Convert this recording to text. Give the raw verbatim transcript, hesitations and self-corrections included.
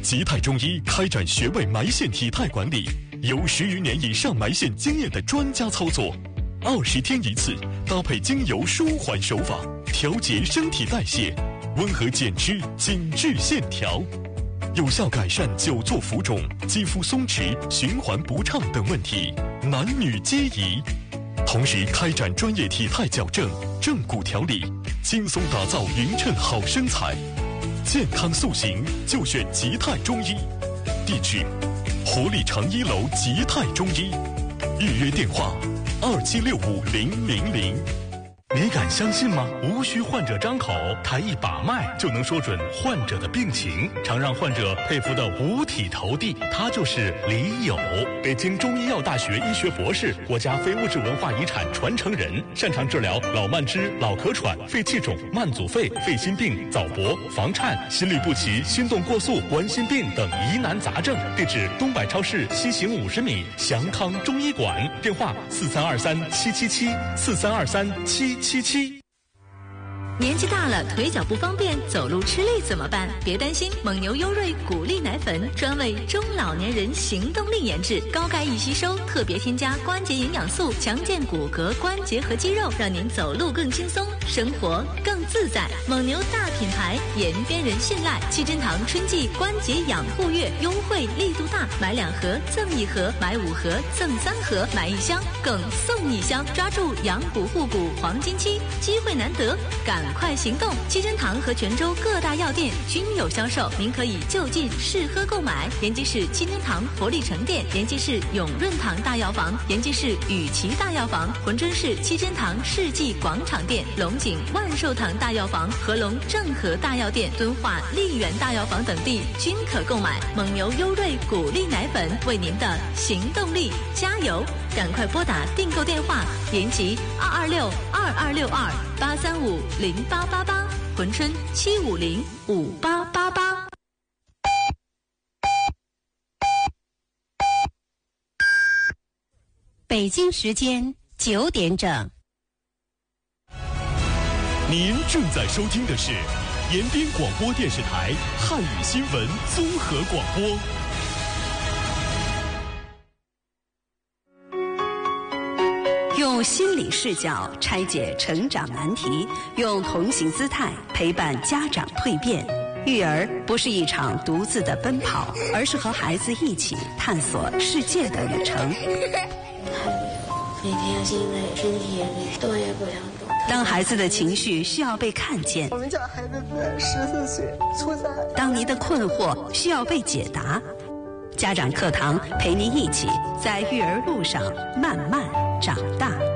吉泰中医开展穴位埋线体态管理，有十余年以上埋线经验的专家操作，二十天一次，搭配精油舒缓手法，调节身体代谢，温和减脂，紧致线条，有效改善久坐浮肿、肌肤松弛、循环不畅等问题，男女皆宜。同时开展专业体态矫正、正骨调理，轻松打造匀称好身材。健康塑形就选吉泰中医，地址：活力长一楼吉泰中医，预约电话：二七六五零零零。 你敢相信吗？无需患者张口，他一把脉就能说准患者的病情，常让患者佩服得五体投地。他就是李友，北京中医药大学医学博士，国家非物质文化遗产传承人，擅长治疗老慢支、老咳喘、肺气肿、慢阻肺、肺心病、早搏、房颤、心律不齐、心动过速、冠心病等疑难杂症。地址：东百超市西行五十米，祥康中医馆。电话：四三二三七七七四三二三七七七。 年纪大了，腿脚不方便，走路吃力怎么办？别担心，蒙牛优瑞谷粒奶粉专为中老年人行动力研制，高钙易吸收，特别添加关节营养素，强健骨骼、关节和肌肉，让您走路更轻松，生活更自在。蒙牛大品牌，延边人信赖。七珍堂春季关节养护月优惠力度大，买两盒赠一盒，买五盒赠三盒，买一箱更送一箱，抓住养骨护骨黄金期，机会难得，赶快行动！七珍堂和泉州各大药店均有销售，您可以就近试喝购买。延吉市七珍堂活力城店、延吉市永润堂大药房、延吉市雨琦大药房、珲春市七珍堂世纪广场店、龙井万寿堂大药房、合龙正和大药店、敦化丽园大药房等地均可购买。蒙牛优瑞谷粒奶粉，为您的行动力加油！赶快拨打订购电话：延吉二二六二二六二八三五零八八八，珲春七五零五八八八。 北京时间九点整。 您正在收听的是延边广播电视台汉语新闻综合广播。 用心理视角拆解成长难题，用同行姿态陪伴家长蜕变。育儿不是一场独自的奔跑，而是和孩子一起探索世界的旅程。 每天心累，身体也累，动也不想动。 当孩子的情绪需要被看见， 我们家孩子十四岁，初三。 当您的困惑需要被解答，家长课堂陪您一起在育儿路上慢慢长大。